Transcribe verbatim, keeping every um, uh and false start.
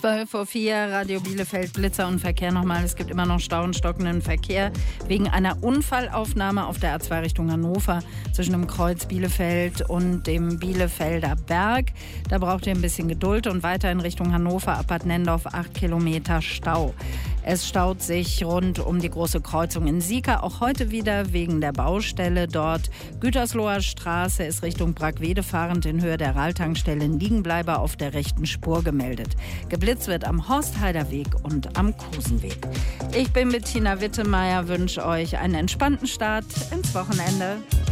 zwölf Uhr vier, Radio Bielefeld, Blitzer und Verkehr nochmal. Es gibt immer noch Stau und stockenden Verkehr wegen einer Unfallaufnahme auf der A zwei Richtung Hannover zwischen dem Kreuz Bielefeld und dem Bielefelder Berg. Da braucht ihr ein bisschen Geduld und weiter in Richtung Hannover ab Bad Nendorf acht Kilometer Stau. Es staut sich rund um die große Kreuzung in Sieka, auch heute wieder wegen der Baustelle dort. Gütersloher Straße ist Richtung Brackwede fahrend in Höhe der Rahltankstelle Liegenbleiber auf der rechten Spur gemeldet. Geblitzt wird am Horstheider Weg und am Kusenweg. Ich bin Bettina Wittemeyer, wünsche euch einen entspannten Start ins Wochenende.